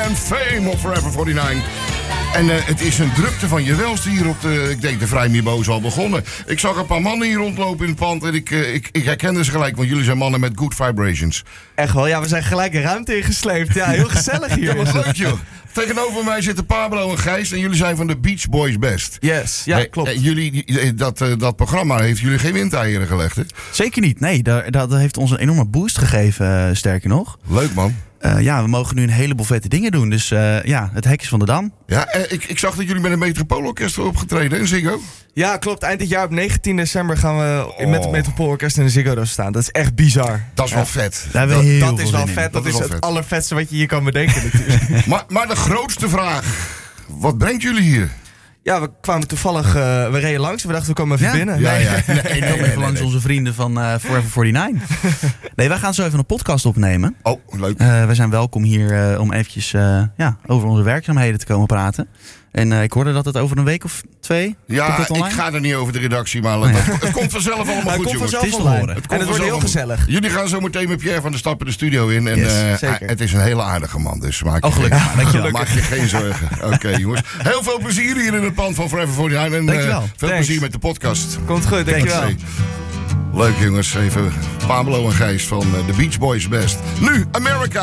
and fame of Forever 49. En het is een drukte van je welste hier op de... Ik denk de Vrijmibo is al begonnen. Ik zag een paar mannen hier rondlopen in het pand. En ik herkende ze gelijk, want jullie zijn mannen met good vibrations. Echt wel, ja, we zijn gelijk een ruimte ingesleept. Ja, heel gezellig hier. Ja, wat leuk joh. Tegenover mij zitten Pablo en Gijs en jullie zijn van de Beach Boys Best. Yes, ja, klopt. Dat programma heeft jullie geen windeieren gelegd, hè? Zeker niet, nee. Dat heeft ons een enorme boost gegeven, sterker nog. Leuk man. We mogen nu een heleboel vette dingen doen. Dus het hek is van de dam. Ja, ik zag dat jullie met een Metropoolorkest opgetreden in Ziggo. Ja, klopt. Eind dit jaar op 19 december gaan we met het Metropoolorkest in de Ziggo Dome staan. Dat is echt bizar. Dat is wel vet. Dat is wel vet. Dat is het allervetste wat je hier kan bedenken natuurlijk. Maar de grootste vraag. Wat brengt jullie hier? Ja, we kwamen toevallig, we reden langs en we dachten we komen even binnen. Nee, even langs onze vrienden van Forever 49. Nee, wij gaan zo even een podcast opnemen. Oh, leuk. Wij zijn welkom hier om eventjes over onze werkzaamheden te komen praten. En ik hoorde dat het over een week of 2 Ja, komt ik ga er niet over de redactie, maar het komt vanzelf allemaal goed, jongens. Het is te horen. En het wordt heel gezellig. Jullie gaan zo meteen met Pierre van der Stappen de studio in. En het is een hele aardige man, dus maak je geen zorgen. Oké, jongens. Heel veel plezier hier in het pand van Forever 49. En veel plezier met de podcast. Komt goed, dankjewel. Leuk jongens, even Pablo en Gijs van de Beach Boys Best. Nu, America!